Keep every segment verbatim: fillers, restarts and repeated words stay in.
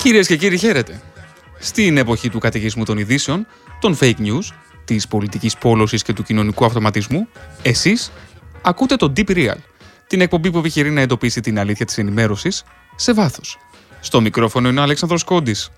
Κυρίες και κύριοι, χαίρετε. Στην εποχή του καταιγισμού των ειδήσεων, των fake news, της πολιτικής πόλωσης και του κοινωνικού αυτοματισμού, εσείς ακούτε το Deep Real, την εκπομπή που επιχειρεί να εντοπίσει την αλήθεια της ενημέρωσης σε βάθος. Στο μικρόφωνο είναι ο Αλέξανδρος Κόντης.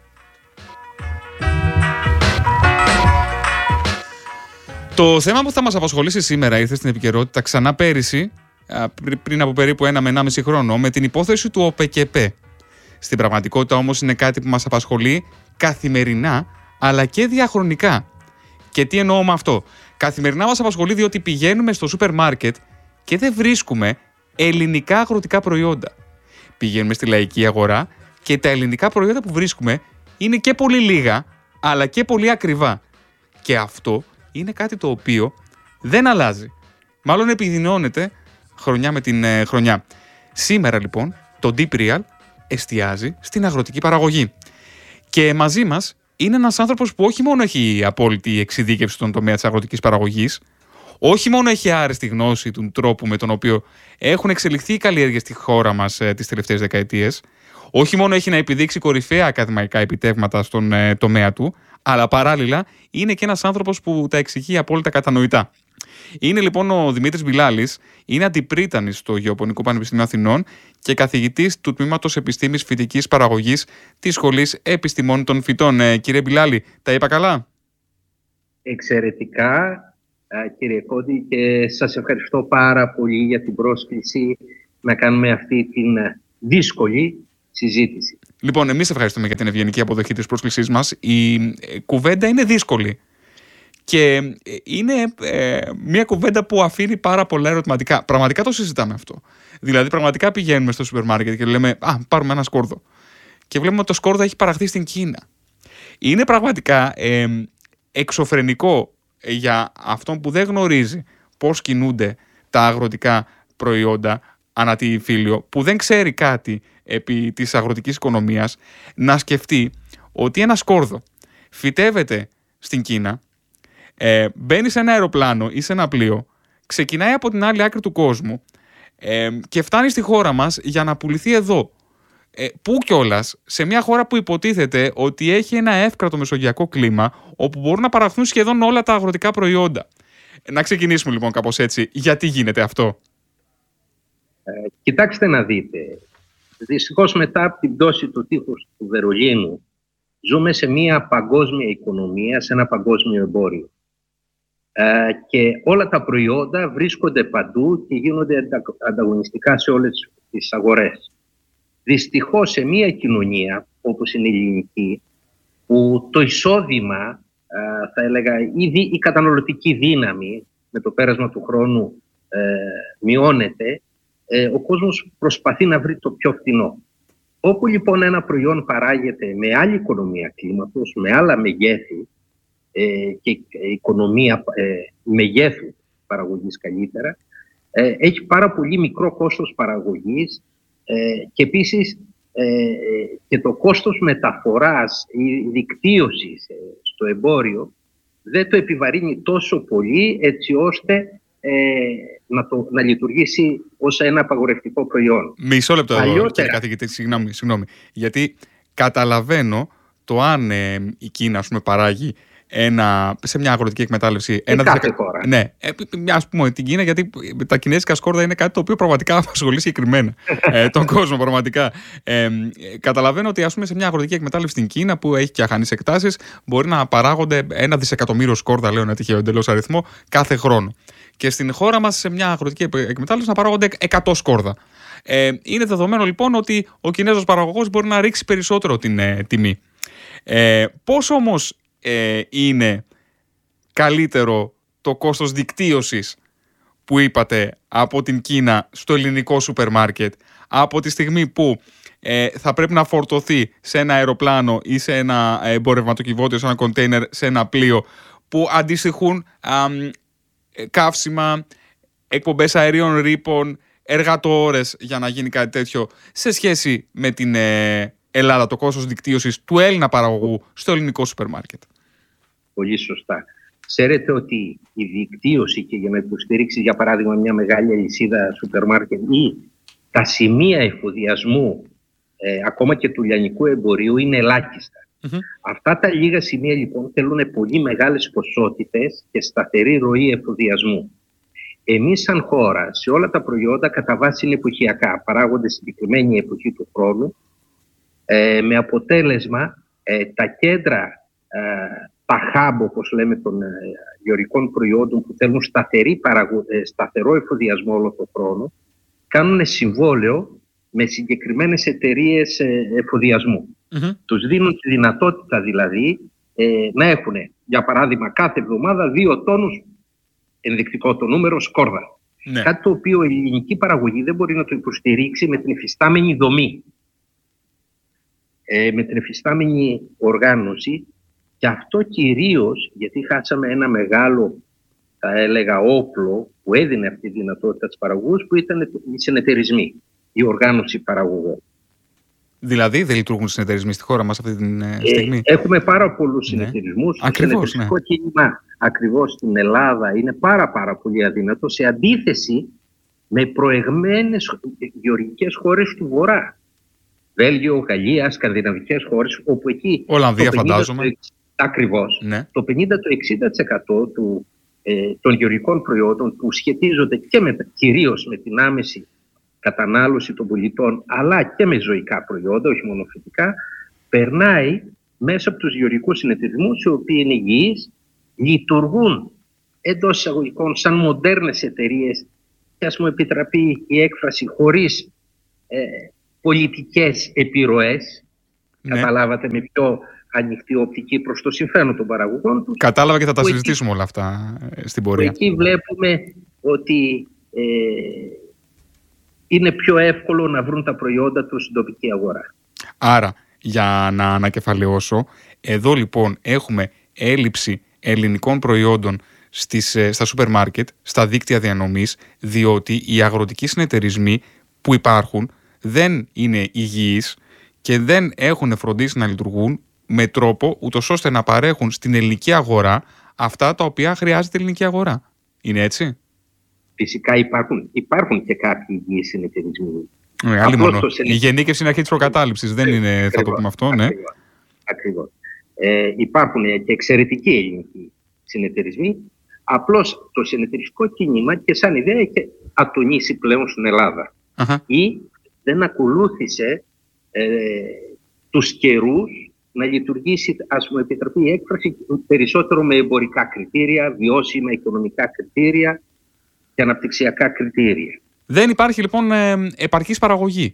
Το θέμα που θα μας απασχολήσει σήμερα ήρθε στην επικαιρότητα ξανά πέρυσι, πριν από περίπου ένα με ενάμιση χρόνο, με την υπόθεση του ΟΠΕΚΕΠΕ. Στην πραγματικότητα όμως είναι κάτι που μας απασχολεί καθημερινά, αλλά και διαχρονικά. Και τι εννοώ με αυτό? Καθημερινά μας απασχολεί διότι πηγαίνουμε στο σούπερ μάρκετ και δεν βρίσκουμε ελληνικά αγροτικά προϊόντα. Πηγαίνουμε στη λαϊκή αγορά και τα ελληνικά προϊόντα που βρίσκουμε είναι και πολύ λίγα, αλλά και πολύ ακριβά. Και αυτό είναι κάτι το οποίο δεν αλλάζει. Μάλλον επιδεινώνεται χρονιά με την ε, χρονιά. Σήμερα λοιπόν το Deep Real εστιάζει στην αγροτική παραγωγή. Και μαζί μας είναι ένας άνθρωπος που όχι μόνο έχει απόλυτη εξειδίκευση στον τομέα της αγροτικής παραγωγής, όχι μόνο έχει άρεστη γνώση του τρόπου με τον οποίο έχουν εξελιχθεί οι καλλιέργειες στη χώρα μας ε, τις τελευταίες δεκαετίες, όχι μόνο έχει να επιδείξει κορυφαία ακαδημαϊκά επιτεύγματα στον ε, τομέα του, αλλά παράλληλα είναι και ένας άνθρωπος που τα εξηγεί απόλυτα κατανοητά. Είναι λοιπόν ο Δημήτρης Μπιλάλης, είναι αντιπρίτανης στο Γεωπονικό Πανεπιστήμιο Αθηνών και καθηγητής του Τμήματος Επιστήμης Φυτικής Παραγωγής της Σχολής Επιστημών των Φυτών. Ε, κύριε Μπιλάλη, τα είπα καλά? Εξαιρετικά, κύριε Κόντι, και σας ευχαριστώ πάρα πολύ για την πρόσκληση να κάνουμε αυτή την δύσκολη συζήτηση. Λοιπόν, εμείς ευχαριστούμε για την ευγενική αποδοχή της πρόσκλησής μας. Η κουβέντα είναι δύσκολη. Και είναι ε, μια κουβέντα που αφήνει πάρα πολλά ερωτηματικά. Πραγματικά το συζητάμε αυτό. Δηλαδή, πραγματικά πηγαίνουμε στο σούπερ μάρκετ και λέμε, α, πάρουμε ένα σκόρδο. Και βλέπουμε ότι το σκόρδο έχει παραχθεί στην Κίνα. Είναι πραγματικά ε, εξωφρενικό για αυτόν που δεν γνωρίζει πώς κινούνται τα αγροτικά προϊόντα ανά τη φύλιο, που δεν ξέρει κάτι επί της αγροτικής οικονομίας, να σκεφτεί ότι ένα σκόρδο φυτεύεται στην Κίνα, Ε, μπαίνει σε ένα αεροπλάνο ή σε ένα πλοίο, ξεκινάει από την άλλη άκρη του κόσμου ε, και φτάνει στη χώρα μας για να πουληθεί εδώ. Ε, πού κιόλας? Σε μια χώρα που υποτίθεται ότι έχει ένα εύκρατο μεσογειακό κλίμα, όπου μπορούν να παραχθούν σχεδόν όλα τα αγροτικά προϊόντα. Ε, να ξεκινήσουμε λοιπόν κάπως έτσι. Γιατί γίνεται αυτό? Ε, κοιτάξτε να δείτε. Δυστυχώς μετά από την πτώση του τείχους του Βερολίνου, ζούμε σε μια παγκόσμια οικονομία, σε ένα παγκόσμιο εμπόριο. Ε, και όλα τα προϊόντα βρίσκονται παντού και γίνονται ανταγωνιστικά σε όλες τις αγορές. Δυστυχώς σε μια κοινωνία όπως είναι η ελληνική, που το εισόδημα, ε, θα έλεγα, η, η καταναλωτική δύναμη με το πέρασμα του χρόνου ε, μειώνεται, ε, ο κόσμος προσπαθεί να βρει το πιο φθηνό. Όπου λοιπόν ένα προϊόν παράγεται με άλλη οικονομία κλίματος, με άλλα μεγέθη ε, και οικονομία ε, μεγέθου παραγωγής καλύτερα, ε, έχει πάρα πολύ μικρό κόστος παραγωγής ε, και επίσης ε, και το κόστος μεταφοράς ή δικτύωσης ε, στο εμπόριο δεν το επιβαρύνει τόσο πολύ έτσι ώστε ε, να, το, να λειτουργήσει ως ένα απαγορευτικό προϊόν. Μισό λεπτό εδώ, κύριε καθηγητή, συγγνώμη, συγγνώμη. Γιατί καταλαβαίνω το αν ε, η Κίνα, ας πούμε, παράγει ένα, σε μια αγροτική εκμετάλλευση. Ένα κάθε δεκα... χώρα. Ναι, ε, ας πούμε την Κίνα, γιατί τα κινέζικα σκόρδα είναι κάτι το οποίο πραγματικά απασχολεί συγκεκριμένα ε, τον κόσμο, πραγματικά. Ε, ε, καταλαβαίνω ότι, ας πούμε, σε μια αγροτική εκμετάλλευση στην Κίνα, που έχει και αχανείς εκτάσεις, μπορεί να παράγονται ένα δισεκατομμύριο σκόρδα, λέω ένα τυχαίο εντελώς αριθμό, κάθε χρόνο. Και στην χώρα μας, σε μια αγροτική εκμετάλλευση, να παράγονται εκατό σκόρδα. Ε, είναι δεδομένο λοιπόν ότι ο Κινέζος παραγωγός μπορεί να ρίξει περισσότερο την ε, τιμή. Ε, πώς όμως ε, είναι καλύτερο το κόστος δικτύωσης που είπατε από την Κίνα στο ελληνικό σούπερ μάρκετ, από τη στιγμή που ε, θα πρέπει να φορτωθεί σε ένα αεροπλάνο ή σε ένα εμπορευματοκιβώτιο, σε ένα κοντέινερ, σε ένα πλοίο, που αντιστοιχούν α, καύσιμα, εκπομπές αερίων ρήπων, εργατοώρες για να γίνει κάτι τέτοιο, σε σχέση με την ε, Ελλάδα, το κόστος δικτύωσης του Έλληνα παραγωγού στο ελληνικό σούπερ μάρκετ? Πολύ σωστά. Ξέρετε ότι η δικτύωση, και για να υποστηρίξει για παράδειγμα μια μεγάλη αλυσίδα σούπερ μάρκετ ή τα σημεία εφοδιασμού ε, ακόμα και του λιανικού εμπορίου είναι ελάχιστα. Mm-hmm. Αυτά τα λίγα σημεία λοιπόν θέλουν πολύ μεγάλες ποσότητες και σταθερή ροή εφοδιασμού. Εμείς σαν χώρα σε όλα τα προϊόντα κατά βάση είναι εποχιακά, παράγονται συγκεκριμένη εποχή του χρόνου, ε, με αποτέλεσμα ε, τα κέντρα, ε, τα hub όπως λέμε των ε, γεωργικών προϊόντων που θέλουν σταθερή παραγω... ε, σταθερό εφοδιασμό όλο τον χρόνο, κάνουν συμβόλαιο με συγκεκριμένες εταιρείες ε, εφοδιασμού. Mm-hmm. Τους δίνουν τη δυνατότητα δηλαδή ε, να έχουν, για παράδειγμα, κάθε εβδομάδα δύο τόνους, ενδεικτικό το νούμερο, σκόρδα. Ναι. Κάτι το οποίο η ελληνική παραγωγή δεν μπορεί να το υποστηρίξει με την εφιστάμενη δομή, ε, με την εφιστάμενη οργάνωση, και αυτό κυρίως γιατί χάσαμε ένα μεγάλο, θα έλεγα, όπλο που έδινε αυτή τη δυνατότητα στους παραγωγούς, που ήταν οι συνεταιρισμοί, η οργάνωση παραγωγών. Δηλαδή δεν λειτουργούν οι συνεταιρισμοί στη χώρα μας αυτή τη στιγμή? Ε, έχουμε πάρα πολλούς συνεταιρισμούς. Ναι. Το συνεταιριστικό ναι. κίνημα ακριβώς στην Ελλάδα είναι πάρα πάρα πολύ αδύνατο, σε αντίθεση με προηγμένες γεωργικές χώρες του Βορρά. Βέλγιο, Γαλλία, σκανδιναβικές χώρες, όπου εκεί Ολλανδία φαντάζομαι. Ακριβώς. Ναι. Το πενήντα με εξήντα τοις εκατό του, ε, των γεωργικών προϊόντων που σχετίζονται και με, κυρίως με την άμεση κατανάλωση των πολιτών, αλλά και με ζωικά προϊόντα, όχι μόνο φυτικά, περνάει μέσα από τους γεωργικούς συνεταιρισμούς, οι οποίοι είναι υγιείς, λειτουργούν εντός εισαγωγικών σαν μοντέρνες εταιρείες, και ας μου επιτραπεί η έκφραση, χωρίς ε, πολιτικές επιρροές. Ναι. Καταλάβατε, με πιο ανοιχτή οπτική προς το συμφέρον των παραγωγών τους. Κατάλαβα και θα τα συζητήσουμε εκεί όλα αυτά στην πορεία. Εκεί βλέπουμε ότι ε, είναι πιο εύκολο να βρουν τα προϊόντα τους στην τοπική αγορά. Άρα, για να ανακεφαλαιώσω, εδώ λοιπόν έχουμε έλλειψη ελληνικών προϊόντων στις, στα σούπερ μάρκετ, στα δίκτυα διανομής, διότι οι αγροτικοί συνεταιρισμοί που υπάρχουν δεν είναι υγιείς και δεν έχουν φροντίσει να λειτουργούν με τρόπο ούτως ώστε να παρέχουν στην ελληνική αγορά αυτά τα οποία χρειάζεται η ελληνική αγορά. Είναι έτσι? Φυσικά υπάρχουν, υπάρχουν και κάποιοι υγιείς συνεταιρισμοί. Ε, άλλη μόνο. Η γενίκευση είναι αρχή της προκατάληψης, δεν είναι, ακριβώς, θα το πούμε αυτό. Ναι. Ακριβώς. Ακριβώς. Ε, υπάρχουν και εξαιρετικοί ελληνικοί συνεταιρισμοί. Απλώς το συνεταιριστικό κίνημα και σαν ιδέα έχει ατονίσει πλέον στην Ελλάδα. Uh-huh. Ή δεν ακολούθησε ε, τους καιρούς να λειτουργήσει, ας μου επιτραπεί η έκφραση, περισσότερο με εμπορικά κριτήρια, βιώσιμα οικονομικά κριτήρια και αναπτυξιακά κριτήρια. Δεν υπάρχει λοιπόν ε, επαρκής παραγωγή.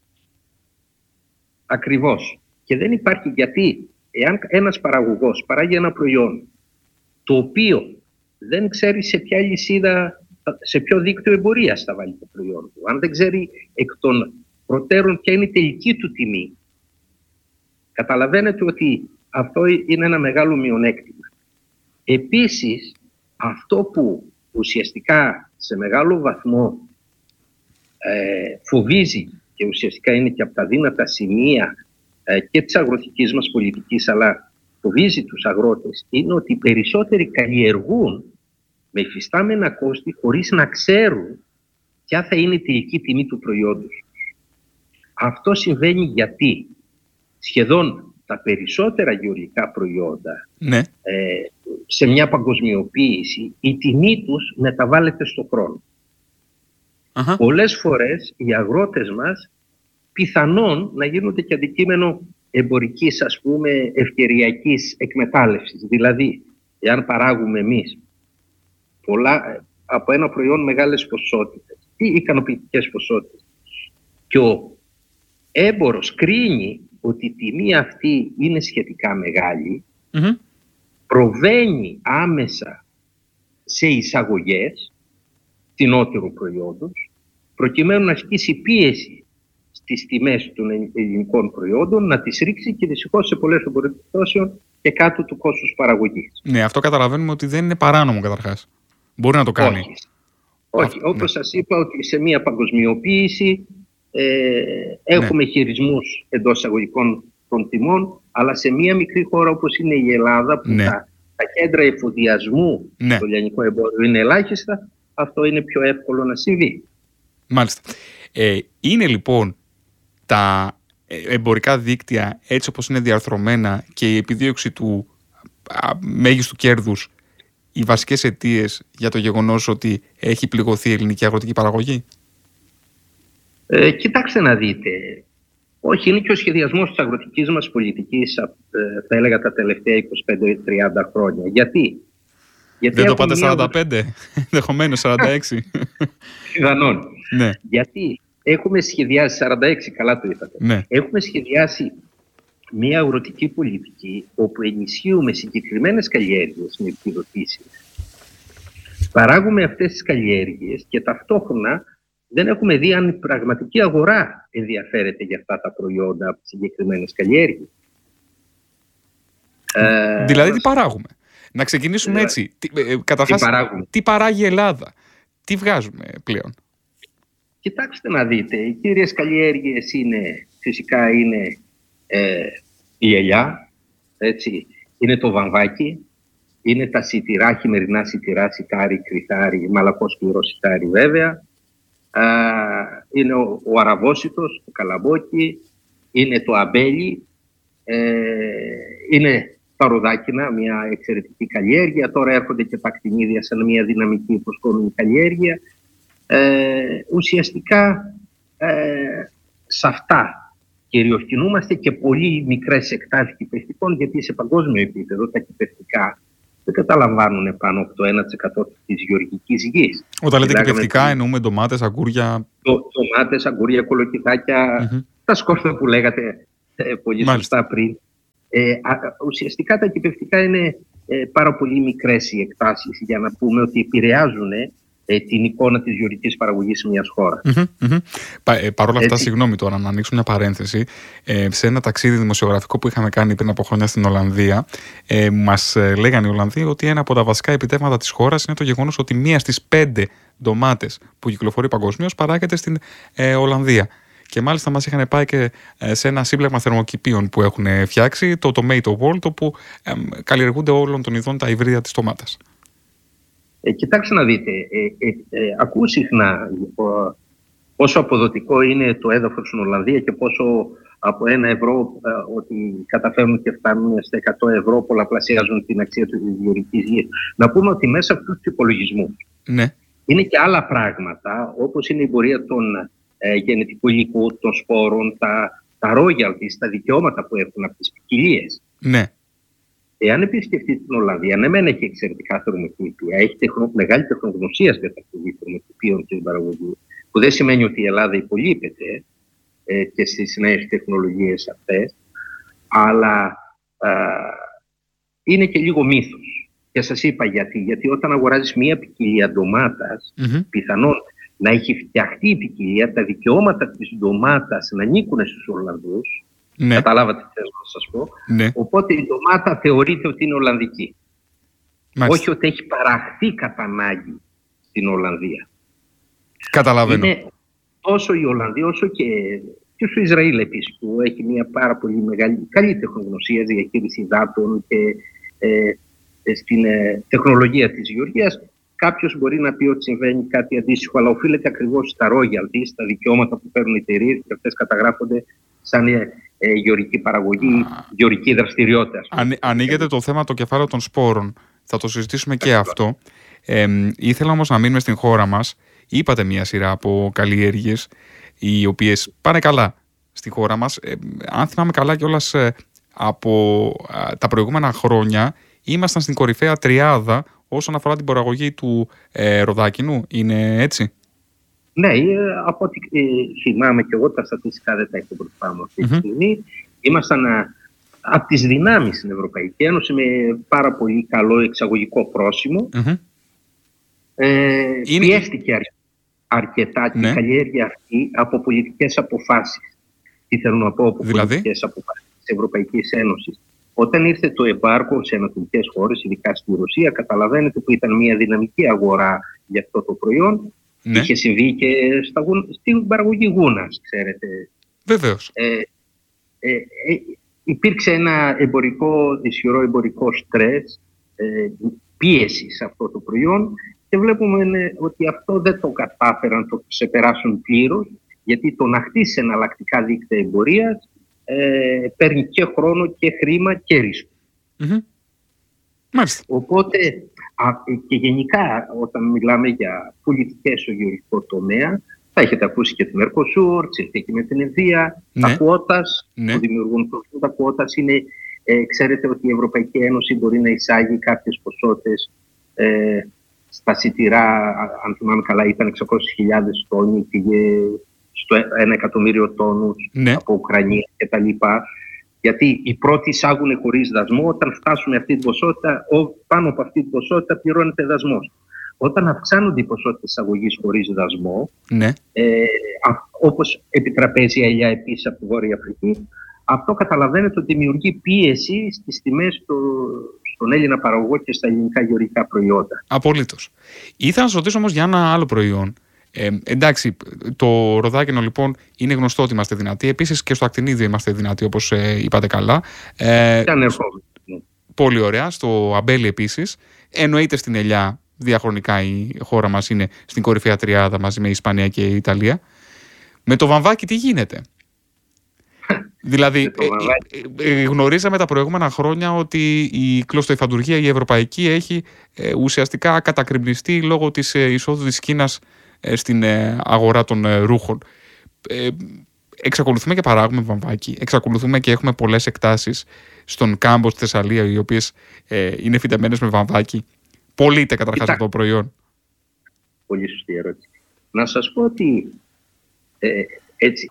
Ακριβώς. Και δεν υπάρχει γιατί, εάν ένας παραγωγός παράγει ένα προϊόν το οποίο δεν ξέρει σε ποια λυσίδα, σε ποιο δίκτυο εμπορίας θα βάλει το προϊόν του, αν δεν ξέρει εκ των προτέρων ποια είναι η τελική του τιμή, καταλαβαίνετε ότι αυτό είναι ένα μεγάλο μειονέκτημα. Επίσης, αυτό που ουσιαστικά σε μεγάλο βαθμό ε, φοβίζει και ουσιαστικά είναι και από τα δύνατα σημεία ε, και της αγροτικής μας πολιτικής, αλλά φοβίζει τους αγρότες, είναι ότι οι περισσότεροι καλλιεργούν με υφιστάμενα κόστη χωρίς να ξέρουν ποια θα είναι η τελική τιμή του προϊόντος. Αυτό συμβαίνει γιατί σχεδόν τα περισσότερα γεωργικά προϊόντα, ναι, ε, σε μια παγκοσμιοποίηση η τιμή τους μεταβάλλεται στον χρόνο. Uh-huh. Πολλές φορές οι αγρότες μας πιθανόν να γίνονται και αντικείμενο εμπορικής, ας πούμε, ευκαιριακής εκμετάλλευσης. Δηλαδή, εάν παράγουμε εμείς πολλά, από ένα προϊόν μεγάλες ποσότητες ή ικανοποιητικές ποσότητες και ο έμπορος κρίνει ότι η τιμή αυτή είναι σχετικά μεγάλη, mm-hmm. προβαίνει άμεσα σε εισαγωγές φθηνότερου προϊόντος, προκειμένου να ασκήσει πίεση στις τιμές των ελληνικών προϊόντων, να τις ρίξει και δυστυχώς σε πολλές περιπτώσεις και κάτω του κόστους παραγωγής. Ναι, αυτό καταλαβαίνουμε ότι δεν είναι παράνομο καταρχάς. Μπορεί να το κάνει. Όχι, Όχι. Αυτό, όπως ναι. σας είπα, ότι σε μια παγκοσμιοποίηση ε, έχουμε ναι. χειρισμούς εντός εισαγωγικών των τιμών, αλλά σε μια μικρή χώρα όπως είναι η Ελλάδα, που ναι. τα, τα κέντρα εφοδιασμού ναι. στο λιανικό εμπόριο είναι ελάχιστα, αυτό είναι πιο εύκολο να συμβεί. Μάλιστα. Ε, είναι λοιπόν τα εμπορικά δίκτυα έτσι όπως είναι διαρθρωμένα και η επιδίωξη του α, μέγιστου κέρδους οι βασικές αιτίες για το γεγονός ότι έχει πληγωθεί η ελληνική αγροτική παραγωγή? Ε, κοιτάξτε να δείτε. Όχι, είναι και ο σχεδιασμός της αγροτικής μας πολιτικής, θα έλεγα, τα τελευταία είκοσι πέντε τριάντα χρόνια. Γιατί? Γιατί δεν το πάτε σαράντα πέντε, ενδεχομένως σαράντα έξι. Πιθανόν. Ναι. Γιατί έχουμε σχεδιάσει, σαράντα έξι, καλά το είπατε, ναι. έχουμε σχεδιάσει μια αγροτική πολιτική όπου ενισχύουμε συγκεκριμένες καλλιέργειες με επιδοτήσεις. Παράγουμε αυτές τις καλλιέργειες και ταυτόχρονα δεν έχουμε δει αν η πραγματική αγορά ενδιαφέρεται για αυτά τα προϊόντα από τις συγκεκριμένες καλλιέργειες. Δηλαδή τι παράγουμε? Να ξεκινήσουμε δηλαδή, έτσι. Τι, ε, καταρχάς, τι, τι παράγει η Ελλάδα? Τι βγάζουμε πλέον? Κοιτάξτε να δείτε. Οι κύριες καλλιέργειες είναι, φυσικά είναι ε, η ελιά, έτσι, είναι το βαμβάκι, είναι τα σιτηρά, χειμερινά σιτηρά, σιτάρι, κρυθάρι, μαλακό σκληρό σιτάρι βέβαια. Α, είναι ο, ο αραβόσιτος, το καλαμπόκι, είναι το αμπέλι, ε, είναι τα ροδάκινα, μια εξαιρετική καλλιέργεια. Τώρα έρχονται και τα κτηνίδια σαν μια δυναμική υποσχόμενη καλλιέργεια. Ε, ουσιαστικά ε, σε αυτά κυριοκινούμαστε και πολύ μικρές εκτάσεις κυπευτικών, γιατί σε παγκόσμιο επίπεδο τα κυπευτικά δεν καταλαμβάνουν πάνω από το ένα τοις εκατό της γεωργικής γης. Όταν λέτε κυπευτικά, εννοούμε ντομάτες, αγκούρια. Ντομάτες, αγκούρια, κολοκυθάκια, mm-hmm. τα σκόρπια που λέγατε ε, πολύ Μάλιστα. σωστά πριν. Ε, α, ουσιαστικά τα κυπευτικά είναι ε, πάρα πολύ μικρές οι εκτάσεις για να πούμε ότι επηρεάζουν ε, την εικόνα της γεωργικής παραγωγής μιας χώρας. Mm-hmm, mm-hmm. Πα, ε, παρ' όλα αυτά, Έτσι. συγγνώμη τώρα να ανοίξω μια παρένθεση. Ε, σε ένα ταξίδι δημοσιογραφικό που είχαμε κάνει πριν από χρόνια στην Ολλανδία, ε, μας ε, λέγανε οι Ολλανδοί ότι ένα από τα βασικά επιτεύγματα της χώρας είναι το γεγονός ότι μία στις πέντε ντομάτες που κυκλοφορεί παγκοσμίως παράγεται στην ε, Ολλανδία. Και μάλιστα μας είχαν πάει και σε ένα σύμπλεγμα θερμοκηπίων που έχουν φτιάξει, το Tomato World, όπου ε, καλλιεργούνται όλων των ειδών τα υβρίδια της ντομάτας. Ε, κοιτάξτε να δείτε, ε, ε, ε, ακούω συχνά ε, πόσο αποδοτικό είναι το έδαφος στην Ολλανδία και πόσο από ένα ευρώ ε, ότι καταφέρνουν και φτάνουν στα εκατό ευρώ, πολλαπλασιάζουν την αξία της γεωργικής γης. Να πούμε ότι μέσα αυτούς τους υπολογισμούς ναι. είναι και άλλα πράγματα, όπως είναι η πορεία των ε, γενετικού υλικού, των σπόρων, τα, τα royalties, τα δικαιώματα που έχουν από τις ποικιλίες. Ναι. Εάν επισκεφτεί την Ολλανδία, ναι, μεν έχει εξαιρετικά θερμοκήπια, έχει τεχνο, μεγάλη τεχνογνωσία στην κατασκευή θερμοκηπίων και στην παραγωγή, που δεν σημαίνει ότι η Ελλάδα υπολείπεται ε, και στις νέες τεχνολογίες αυτές, αλλά α, είναι και λίγο μύθος. Και σας είπα γιατί. Γιατί όταν αγοράζεις μία ποικιλία ντομάτας, mm-hmm. πιθανόν να έχει φτιαχτεί η ποικιλία, τα δικαιώματα της ντομάτας να ανήκουν στους Ολλανδούς. Ναι. Καταλάβατε τι θέλω να σας πω. Ναι. Οπότε η ντομάτα θεωρείται ότι είναι Ολλανδική. Μάλιστα. Όχι ότι έχει παραχθεί κατά ανάγκη στην Ολλανδία. Καταλαβαίνω. Είναι όσο η Ολλανδία όσο και, και στο Ισραήλ επίσης, που έχει μια πάρα πολύ μεγάλη, καλή τεχνογνωσία, διαχείριση υδάτων και ε, ε, στην ε, τεχνολογία της γεωργίας. Κάποιος μπορεί να πει ότι συμβαίνει κάτι αντίστοιχο, αλλά οφείλεται ακριβώς στα royalties, στα δικαιώματα που παίρνουν οι εταιρείες και αυτές καταγράφονται σαν ε, ε, γεωργική παραγωγή, γεωργική δραστηριότητα. Αν, ανοίγεται το θέμα το κεφάλαιο των σπόρων. Θα το συζητήσουμε και αυτό. Ε, ήθελα όμως να μείνουμε στην χώρα μας. Είπατε μια σειρά από καλλιέργειες οι οποίες πάνε καλά στη χώρα μας. Ε, αν θυμάμαι καλά κιόλας ε, από ε, τα προηγούμενα χρόνια ήμασταν στην κορυφαία τριάδα όσον αφορά την παραγωγή του ε, ροδάκινου. Είναι έτσι? Ναι, από ό,τι ε, θυμάμαι και εγώ, τα στατιστικά δεν τα έχω μπροστά μου αυτή τη mm-hmm. στιγμή. Ήμασταν α, από τις δυνάμεις στην Ευρωπαϊκή Ένωση με πάρα πολύ καλό εξαγωγικό πρόσημο. Mm-hmm. Ε, Είναι... Πιέστηκε αρ, αρκετά ναι. την καλλιέργεια αυτή από πολιτικές αποφάσεις. Τι θέλω να πω από δηλαδή? πολιτικές αποφάσεις της Ευρωπαϊκής Ένωσης. Όταν ήρθε το εμπάργκο σε ανατολικές χώρες, ειδικά στη Ρωσία, καταλαβαίνετε που ήταν μια δυναμική αγορά για αυτό το προϊόν. Ναι. Είχε συμβεί και στα, στην παραγωγή γούνας, ξέρετε. Βεβαίως. Ε, ε, ε, υπήρξε ένα εμπορικό, ισχυρό εμπορικό στρες, ε, πίεση σε αυτό το προϊόν και βλέπουμε ότι αυτό δεν το κατάφεραν να το ξεπεράσουν πλήρως, γιατί το να χτίσει εναλλακτικά δίκτυα εμπορίας ε, παίρνει και χρόνο και χρήμα και ρίσκο. Mm-hmm. Μάλιστα. Οπότε α, και γενικά όταν μιλάμε για πολιτικές στο γεωργικό τομέα, θα έχετε ακούσει και τη Mercosur, τη συνθήκη με την Ινδία, ναι. τα κουότας ναι. που δημιουργούν προβλήματα. Τα κουότας είναι, ε, ξέρετε ότι η Ευρωπαϊκή Ένωση μπορεί να εισάγει κάποιες ποσότητες ε, στα σιτηρά, αν θυμάμαι καλά ήταν εξακόσιες χιλιάδες τόνοι, πήγε στο ένα εκατομμύριο τόνους ναι. από Ουκρανία κτλ. Γιατί οι πρώτοι εισάγουν χωρίς δασμό, όταν φτάσουν αυτή την ποσότητα, πάνω από αυτή την ποσότητα πληρώνεται δασμός. Όταν αυξάνονται οι ποσότητες εισαγωγής χωρίς δασμό, ναι. ε, όπως επιτραπέζη ελιά επίσης από τη Βόρεια Αφρική, αυτό καταλαβαίνετε ότι δημιουργεί πίεση στις τιμές στο, στον Έλληνα παραγωγό και στα ελληνικά γεωργικά προϊόντα. Απολύτως. Ήθελα να σας ρωτήσω όμως για ένα άλλο προϊόν. Ε, εντάξει, το ροδάκινο λοιπόν είναι γνωστό ότι είμαστε δυνατοί. Επίσης και στο ακτινίδιο είμαστε δυνατοί, όπως ε, είπατε καλά. Ε, πολύ ωραία. Στο αμπέλι επίσης. Εννοείται στην ελιά, διαχρονικά η χώρα μας είναι στην κορυφαία τριάδα μαζί με η Ισπανία και η Ιταλία. Με το βαμβάκι τι γίνεται? Δηλαδή, ε, ε, ε, γνωρίζαμε τα προηγούμενα χρόνια ότι η κλωστοϊφαντουργία η ευρωπαϊκή έχει ε, ουσιαστικά κατακριμνιστεί λόγω της ε, εισόδου της Κίνας ε, στην ε, αγορά των ε, ρούχων. Ε, εξακολουθούμε και παράγουμε βαμβάκι, εξακολουθούμε και έχουμε πολλές εκτάσεις στον κάμπο στη Θεσσαλία, οι οποίες ε, είναι φυτεμένες με βαμβάκι. Πωλείται καταρχάς αυτό το προϊόν? Πολύ σωστή ερώτηση. Να σας πω ότι ε, έτσι...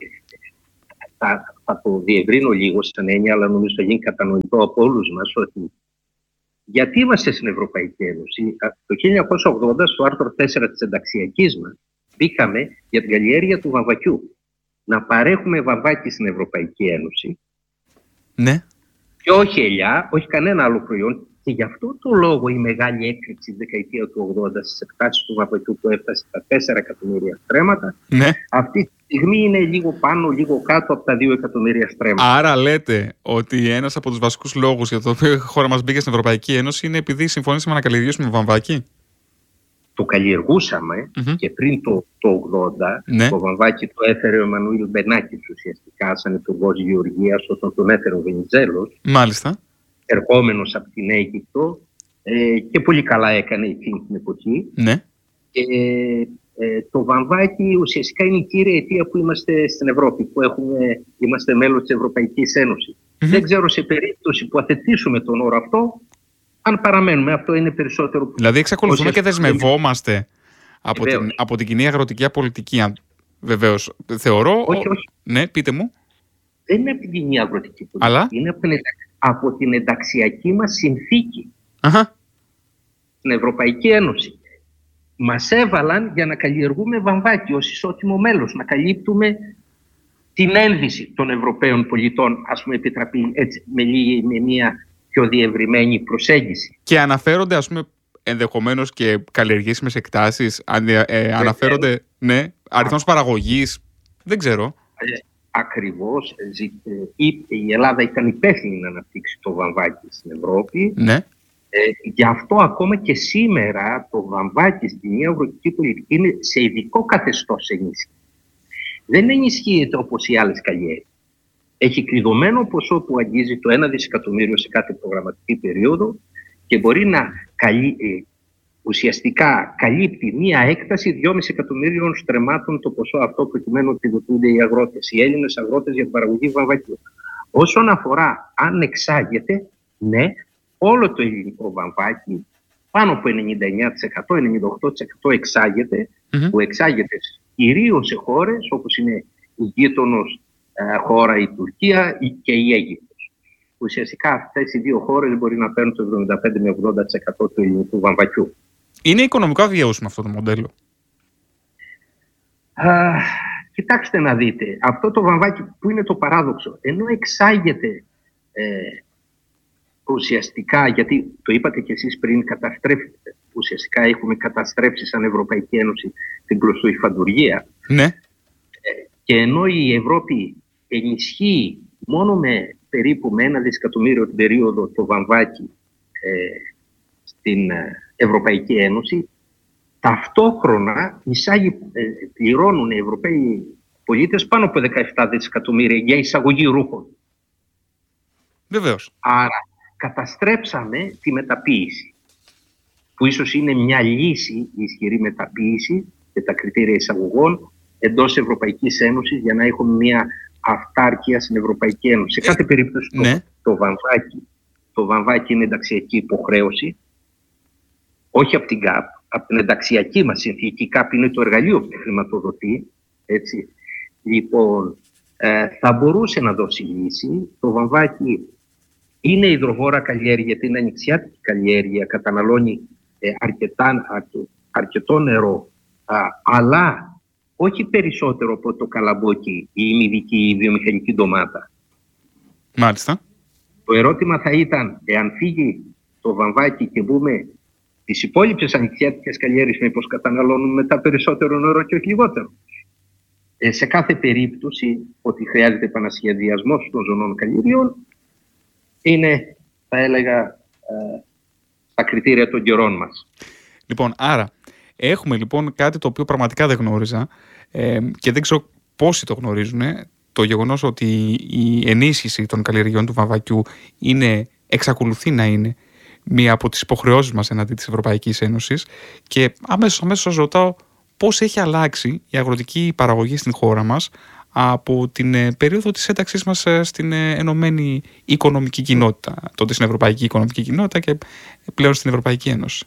Θα, θα το διευρύνω λίγο σαν έννοια, αλλά νομίζω θα γίνει κατανοητό από όλους μας ότι γιατί είμαστε στην Ευρωπαϊκή Ένωση. Το χίλια εννιακόσια ογδόντα, στο άρθρο τέσσερα της ενταξιακής μας, μπήκαμε για την καλλιέργεια του βαμβακιού. Να παρέχουμε βαμβάκι στην Ευρωπαϊκή Ένωση. Ναι. Και όχι ελιά, όχι κανένα άλλο προϊόν. Και γι' αυτό το λόγο η μεγάλη έκρηξη τη δεκαετία του ογδόντα στις εκτάσεις του βαμβακιού που έφτασε στα τέσσερα εκατομμύρια στρέμματα, ναι. αυτή τη στιγμή είναι λίγο πάνω, λίγο κάτω από τα δύο εκατομμύρια στρέμματα. Άρα λέτε ότι ένας από τους βασικούς λόγους για το οποίο η χώρα μας μπήκε στην Ευρωπαϊκή Ένωση είναι επειδή συμφωνήσαμε να καλλιεργήσουμε βαμβάκι? Το καλλιεργούσαμε mm-hmm. και πριν το, το ογδόντα, ναι. Το βαμβάκι το έφερε ο Εμμανουήλ Μπενάκης ουσιαστικά σαν υπουργός γεωργίας όταν τον έφερε ο Βενιζέλος. Μάλιστα. Ερχόμενος από την Αίγυπτο ε, και πολύ καλά έκανε εκείνη την εποχή. Ναι. Και ε, το βαμβάκι ουσιαστικά είναι η κύρια αιτία που είμαστε στην Ευρώπη, που έχουμε, είμαστε μέλος της Ευρωπαϊκής Ένωσης. Mm-hmm. Δεν ξέρω σε περίπτωση που αθετήσουμε τον όρο αυτό, αν παραμένουμε. Αυτό είναι περισσότερο... Δηλαδή εξακολουθούμε και δεσμευόμαστε από την, από την κοινή αγροτική πολιτική. Βεβαίως, θεωρώ... Όχι, όχι. Ναι, πείτε μου. Δεν είναι από την κοινή αγροτική πολιτική. Αλλά... Είναι από την, από την ενταξιακή μας συνθήκη. Αχα. Στην Ευρωπαϊκή Ένωση. Μας έβαλαν για να καλλιεργούμε βαμβάκι ως ισότιμο μέλος, να καλύπτουμε την ένδυση των Ευρωπαίων πολιτών, ας πούμε, επιτραπεί έτσι, με, λίγη, με μια πιο διευρυμένη προσέγγιση. Και αναφέρονται, ας πούμε, ενδεχομένως και καλλιεργήσιμες εκτάσεις, αν, ε, ε, αναφέρονται, ναι, αριθμός παραγωγής, δεν ξέρω. Ε, ακριβώς. Η Ελλάδα ήταν υπεύθυνη να αναπτύξει το βαμβάκι στην Ευρώπη. Ναι. Ε, γι' αυτό ακόμα και σήμερα το βαμβάκι στην κοινή αγροτική πολιτική είναι σε ειδικό καθεστώς ενίσχυση. Δεν ενισχύεται όπως οι άλλες καλλιέργειες. Έχει κλειδωμένο ποσό που αγγίζει το ένα δισεκατομμύριο σε κάθε προγραμματική περίοδο και μπορεί να καλύ... ε, ουσιαστικά καλύπτει μία έκταση δυόμισι εκατομμύριων στρεμμάτων το ποσό αυτό προκειμένου ότι δοτούνται οι αγρότες, οι Έλληνες αγρότες για την παραγωγή βαμβακιού. Όσον αφορά αν εξάγεται, ναι, όλο το ελληνικό βαμβάκι, πάνω από ενενήντα εννιά τοις εκατό, ενενήντα οκτώ τοις εκατό εξάγεται, mm-hmm. που εξάγεται κυρίως σε χώρες όπως είναι η γείτονος ε, χώρα η Τουρκία και η Αίγυπτος. Ουσιαστικά αυτές οι δύο χώρες μπορεί να παίρνουν το εβδομήντα πέντε με ογδόντα τοις εκατό του ελληνικού βαμβακιού. Είναι οικονομικά βιώσιμο αυτό το μοντέλο? Α, κοιτάξτε να δείτε, αυτό το βαμβάκι που είναι το παράδοξο, ενώ εξάγεται ε, ουσιαστικά, γιατί το είπατε κι εσείς πριν, καταστρέφεται. Ουσιαστικά έχουμε καταστρέψει σαν Ευρωπαϊκή Ένωση την κλωστοϊφαντουργία. Ναι. Ε, και ενώ η Ευρώπη ενισχύει μόνο με περίπου με ένα δισεκατομμύριο την περίοδο το βαμβάκι ε, στην Ευρωπαϊκή Ένωση, ταυτόχρονα εισάγει, ε, πληρώνουν οι Ευρωπαίοι πολίτες πάνω από δεκαεπτά δισεκατομμύρια για εισαγωγή ρούχων. Βεβαίως. Άρα καταστρέψαμε τη μεταποίηση, που ίσως είναι μια λύση, η ισχυρή μεταποίηση και τα κριτήρια εισαγωγών εντός Ευρωπαϊκής Ένωσης για να έχουμε μια αυτάρκεια στην Ευρωπαϊκή Ένωση. Σε κάθε περίπτωση το, ναι. το, βαμβάκι, το βαμβάκι είναι ενταξιακή υποχρέωση, όχι από την ΚΑΠ, από την ενταξιακή μας συνθήκη. Η ΚΑΠ είναι το εργαλείο που χρηματοδοτεί. Έτσι. Λοιπόν, ε, θα μπορούσε να δώσει λύση. Το βαμβάκι είναι υδροβόρα καλλιέργεια, γιατί είναι ανοιξιάτικη καλλιέργεια, καταναλώνει ε, αρκετά, αρκε, αρκετό νερό, α, αλλά όχι περισσότερο από το καλαμπόκι ή η ημιδική ή η βιομηχανική ντομάτα. Μάλιστα. Το ερώτημα θα ήταν, εάν φύγει το βαμβάκι και μπούμε τις υπόλοιπες ανοιξιάτικες καλλιέργειες, μήπως καταναλώνουν μετά περισσότερο νερό και όχι λιγότερο. Ε, σε κάθε περίπτωση, ότι χρειάζεται επανασχεδιασμός των ζωνών καλλιεργειών, είναι, θα έλεγα, ε, στα κριτήρια των καιρών μας. Λοιπόν, άρα, έχουμε λοιπόν κάτι το οποίο πραγματικά δεν γνώριζα ε, και δεν ξέρω πόσοι το γνωρίζουν. Το γεγονός ότι η ενίσχυση των καλλιεργειών του βαμβακιού είναι, εξακολουθεί να είναι μία από τις υποχρεώσεις μας εναντί της Ευρωπαϊκής Ένωσης, και αμέσως, αμέσως σας ρωτάω πώς έχει αλλάξει η αγροτική παραγωγή στην χώρα μας από την ε, περίοδο της ένταξής μας ε, στην ε, ενωμένη οικονομική κοινότητα, τότε στην Ευρωπαϊκή Οικονομική Κοινότητα και πλέον στην Ευρωπαϊκή Ένωση.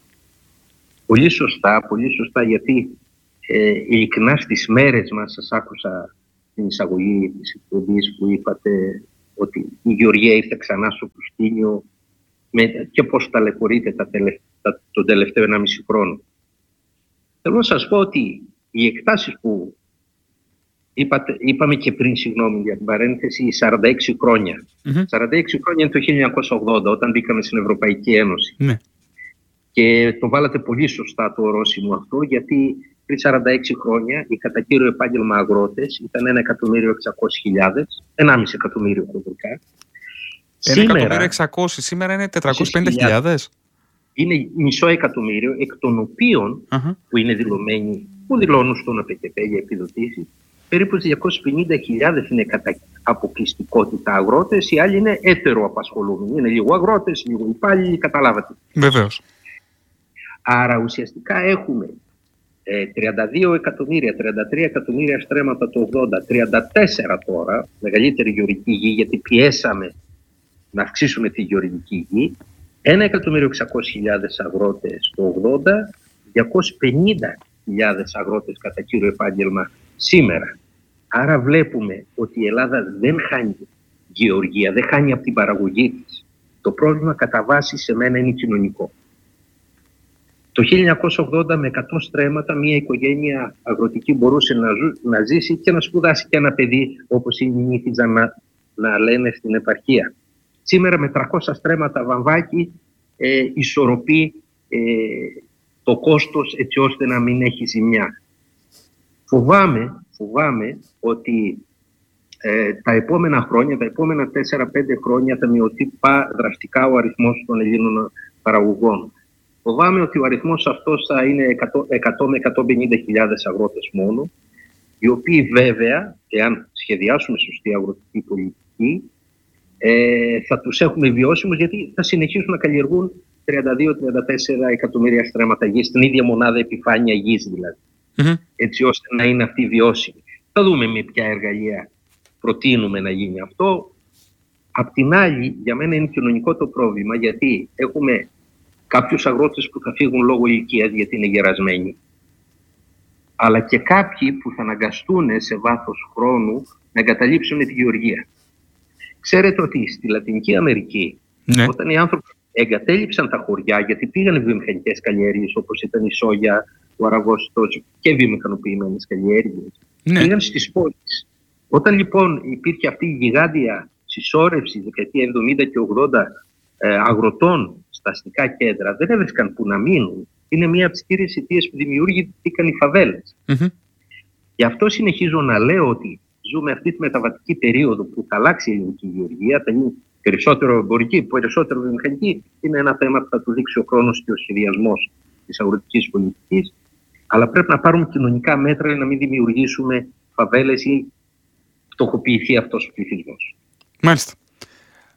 Πολύ σωστά, πολύ σωστά, γιατί ε, ειλικρινά στις μέρες μας σας άκουσα την εισαγωγή της εκπομπής που είπατε ότι η Γεωργία ήρθε ξανά στο προσκήνιο με, και πώς ταλαιπωρείται τα τελευ, τα, τον τελευταίο ενάμιση χρόνο. Θέλω να σας πω ότι οι εκτάσεις που είπατε, είπαμε και πριν, συγγνώμη για την παρένθεση, σαράντα έξι χρόνια. Mm-hmm. σαράντα έξι χρόνια είναι το χίλια εννιακόσια ογδόντα, όταν μπήκαμε στην Ευρωπαϊκή Ένωση. Mm-hmm. Και το βάλατε πολύ σωστά το ορόσημο αυτό, γιατί πριν σαράντα έξι χρόνια οι κατά κύριο επάγγελμα αγρότες ήταν ένα εκατομμύριο εξακόσιες χιλιάδες, ενάμιση εκατομμύριο χοντρικά. ένα εκατομμύριο εξακόσιες, σήμερα είναι τετρακόσιες πενήντα χιλιάδες. Είναι μισό εκατομμύριο, εκ των οποίων uh-huh. που είναι δηλωμένοι, που δηλώνουν στον ΟΠΕΚΕΠΕ για επιδοτήσεις, περίπου διακόσιες πενήντα χιλιάδες είναι κατά αποκλειστικότητα αγρότες, οι άλλοι είναι έτερο απασχολούμενοι. Είναι λίγο αγρότες, λίγο υπάλληλοι, καταλάβατε. Βεβαίως. Άρα ουσιαστικά έχουμε ε, τριάντα δύο εκατομμύρια, τριάντα τρία εκατομμύρια στρέμματα το ογδόντα, τριάντα τέσσερα τώρα, μεγαλύτερη γεωργική γη, γιατί πιέσαμε να αυξήσουμε τη γεωργική γη, ένα εκατομμύριο εξακόσιες χιλιάδες αγρότες το ογδόντα, διακόσιες πενήντα χιλιάδες αγρότες κατά κύριο επάγγελμα σήμερα. Άρα βλέπουμε ότι η Ελλάδα δεν χάνει γεωργία, δεν χάνει από την παραγωγή της. Το πρόβλημα κατά βάση σε μένα είναι κοινωνικό. Το χίλια εννιακόσια ογδόντα με εκατό στρέμματα μια οικογένεια αγροτική μπορούσε να, ζου, να ζήσει και να σπουδάσει και ένα παιδί, όπως συνήθιζαν να, να λένε στην επαρχία. Σήμερα με τριακόσια στρέμματα βαμβάκι ε, ισορροπεί ε, το κόστος έτσι ώστε να μην έχει ζημιά. Φοβάμαι, φοβάμαι ότι ε, τα επόμενα χρόνια, τα επόμενα τέσσερα πέντε χρόνια θα μειωθεί πα, δραστικά ο αριθμός των Ελλήνων παραγωγών. Φοβάμαι ότι ο αριθμός αυτός θα είναι εκατό με εκατόν πενήντα χιλιάδες αγρότες μόνο, οι οποίοι βέβαια, εάν σχεδιάσουμε σωστή αγροτική πολιτική, ε, θα τους έχουμε βιώσιμους, γιατί θα συνεχίσουν να καλλιεργούν τριάντα δύο με τριάντα τέσσερα εκατομμύρια στρέμματα γης, στην ίδια μονάδα επιφάνεια γης δηλαδή, mm-hmm. έτσι ώστε να είναι αυτή βιώσιμη. Θα δούμε με ποια εργαλεία προτείνουμε να γίνει αυτό. Απ' την άλλη, για μένα είναι κοινωνικό το πρόβλημα, γιατί έχουμε κάποιους αγρότες που θα φύγουν λόγω ηλικίας γιατί είναι γερασμένοι, αλλά και κάποιοι που θα αναγκαστούν σε βάθος χρόνου να εγκαταλείψουν τη γεωργία. Ξέρετε ότι στη Λατινική Αμερική, ναι. όταν οι άνθρωποι εγκατέλειψαν τα χωριά, γιατί πήγαν βιομηχανικές καλλιέργειες όπως ήταν η σόγια, ο αραβόστος και βιομηχανοποιημένες καλλιέργειες, ναι. πήγαν στις πόλεις. Όταν λοιπόν υπήρχε αυτή η γιγάντια συσσόρευση δεκαετία εβδομήντα και ογδόντα ε, αγροτών στα αστικά κέντρα, δεν έβρισκαν που να μείνουν. Είναι μία από τις κύριες αιτίες που δημιούργηκαν οι φαβέλες. Mm-hmm. Γι' αυτό συνεχίζω να λέω ότι ζούμε αυτή τη μεταβατική περίοδο που θα αλλάξει η ελληνική γεωργία, θα γίνει περισσότερο εμπορική, περισσότερο βιομηχανική. Είναι ένα θέμα που θα του δείξει ο χρόνος και ο σχεδιασμός της αγροτικής πολιτικής. Αλλά πρέπει να πάρουμε κοινωνικά μέτρα για να μην δημιουργήσουμε φαβέλες ή φτωχοποιηθεί αυτός ο πληθυσμός. Μάλιστα.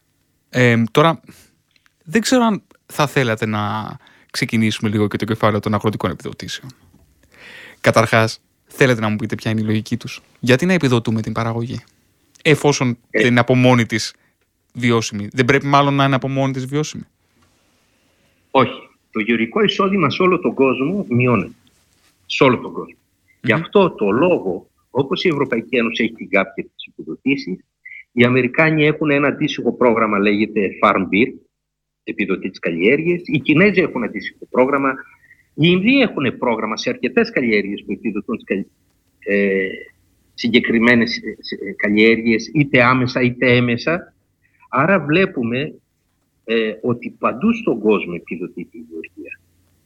Ε, τώρα, δεν ξέρω αν θα θέλατε να ξεκινήσουμε λίγο και το κεφάλαιο των αγροτικών επιδοτήσεων. Καταρχάς, θέλετε να μου πείτε ποια είναι η λογική τους? Γιατί να επιδοτούμε την παραγωγή, εφόσον ε. δεν είναι από μόνη της βιώσιμη? Δεν πρέπει μάλλον να είναι από μόνη της βιώσιμη? Όχι. Το γεωργικό εισόδημα σε όλο τον κόσμο μειώνεται. Σε όλο τον κόσμο. Mm-hmm. Γι' αυτό το λόγο, όπως η Ευρωπαϊκή Ένωση έχει την ΚΑΠ και τις επιδοτήσεις, οι Αμερικάνοι έχουν ένα αντίστοιχο πρόγραμμα, λέγεται Farm Bill, επιδοτή της καλλιέργειας. Οι Κινέζοι έχουν αντίστοιχο πρόγραμμα. Οι Ινδοί έχουν πρόγραμμα σε αρκετές καλλιέργειες που επιδοτούν τις ε, συγκεκριμένες καλλιέργειες, είτε άμεσα είτε έμεσα. Άρα βλέπουμε ε, ότι παντού στον κόσμο επιδοτείται η γεωργία.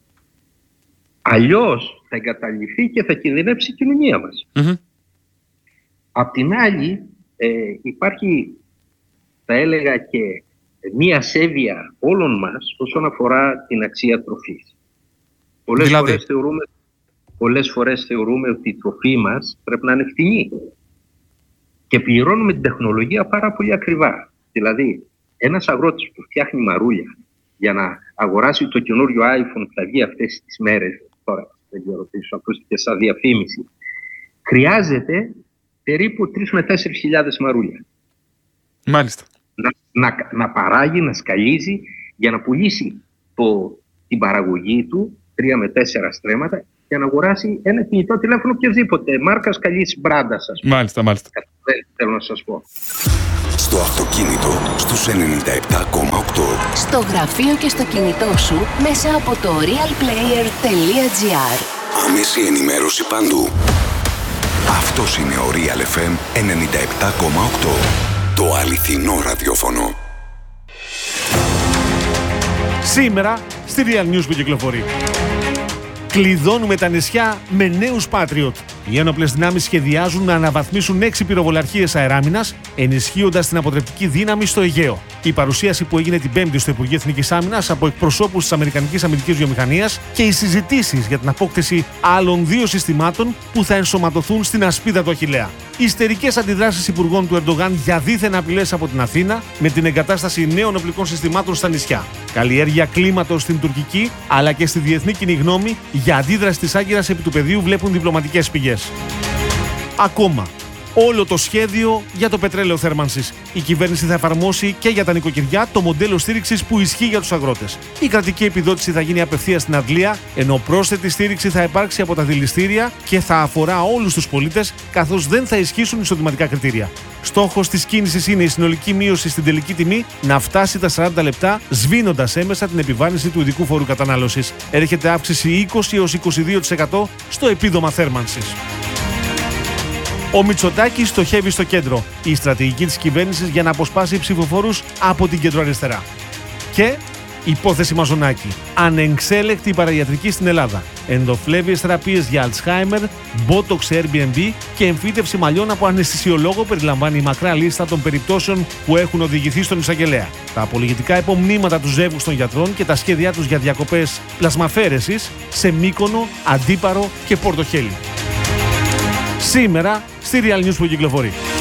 Αλλιώς θα εγκαταλειφθεί και θα κινδυνεύσει η κοινωνία μας. Mm-hmm. Απ' την άλλη, ε, υπάρχει, θα έλεγα, και μία ασέβεια όλων μας όσον αφορά την αξία τροφής. Πολλές, δηλαδή... φορές θεωρούμε, πολλές φορές θεωρούμε ότι η τροφή μας πρέπει να είναι φτηνή και πληρώνουμε την τεχνολογία πάρα πολύ ακριβά. Δηλαδή, ένας αγρότης που φτιάχνει μαρούλια για να αγοράσει το καινούριο iPhone που θα βγει αυτές τις μέρες, τώρα δεν ξέρω τι σου ακούστηκε σαν διαφήμιση, χρειάζεται περίπου τρεις με τέσσερις χιλιάδες μαρούλια. Μάλιστα. Να, να, να παράγει, να σκαλίζει για να πουλήσει το, την παραγωγή του, τρία με τέσσερα στρέμματα, για να αγοράσει ένα κινητό τηλέφωνο οποιοδήποτε, μάρκας καλής μπράντας, ας πούμε. Μάλιστα, μάλιστα. Δεν θέλω να σας πω. Στο αυτοκίνητο, στους ενενήντα επτά κόμμα οκτώ. Στο γραφείο και στο κινητό σου, μέσα από το realplayer τελεία gr. Άμεση ενημέρωση παντού. Αυτός είναι ο Real εφ εμ ενενήντα επτά κόμμα οκτώ. Το αληθινό ραδιόφωνο. Σήμερα, στη Real News που κυκλοφορεί. Κλειδώνουμε τα νησιά με νέους Patriot. Οι ένοπλες δυνάμεις σχεδιάζουν να αναβαθμίσουν έξι πυροβολαρχίες αεράμινας, ενισχύοντας την αποτρεπτική δύναμη στο Αιγαίο. Η παρουσίαση που έγινε την Πέμπτη στο Υπουργείο Εθνικής Άμυνας από εκπροσώπους της Αμερικανικής Αμυντικής Βιομηχανίας και οι συζητήσεις για την απόκτηση άλλων δύο συστημάτων που θα ενσωματωθούν στην ασπίδα του Αχιλλέα. Οι ιστερικές αντιδράσεις υπουργών του Ερντογάν για δίθεν απειλές από την Αθήνα με την εγκατάσταση νέων οπλικών συστημάτων στα νησιά. Καλλιέργεια κλίματος στην τουρκική αλλά και στη διεθνή κοινή γνώμη για αντίδραση της Άγκυρας επί του πεδίου βλέπουν διπλωματικές πηγές. Ακόμα, όλο το σχέδιο για το πετρέλαιο θέρμανσης. Η κυβέρνηση θα εφαρμόσει και για τα νοικοκυριά το μοντέλο στήριξης που ισχύει για τους αγρότες. Η κρατική επιδότηση θα γίνει απευθείας στην αντλία, ενώ πρόσθετη στήριξη θα υπάρξει από τα δηληστήρια και θα αφορά όλους τους πολίτες, καθώς δεν θα ισχύσουν εισοδηματικά κριτήρια. Στόχος της κίνησης είναι η συνολική μείωση στην τελική τιμή να φτάσει τα σαράντα λεπτά, σβήνοντας έμεσα την επιβάρυνση του ειδικού φόρου κατανάλωσης. Έρχεται αύξηση είκοσι έως είκοσι δύο τοις εκατό στο επίδομα θέρμανσης. Ο Μητσοτάκης στοχεύει στο κέντρο. Η στρατηγική της κυβέρνησης για να αποσπάσει ψηφοφόρους από την κεντροαριστερά. Και υπόθεση Μαζονάκη. Ανεξέλεκτη παραϊατρική στην Ελλάδα. Ενδοφλέβιες θεραπείες για Alzheimer, Botox Airbnb και εμφύτευση μαλλιών από αναισθησιολόγο περιλαμβάνει η μακρά λίστα των περιπτώσεων που έχουν οδηγηθεί στον εισαγγελέα. Τα απολογητικά υπομνήματα του ζεύγους των γιατρών και τα σχέδιά τους για διακοπές πλασμαφέρεσης σε Μύκονο, Αντίπαρο και Πορτοχέλη. Σήμερα στη Real News που κυκλοφορεί.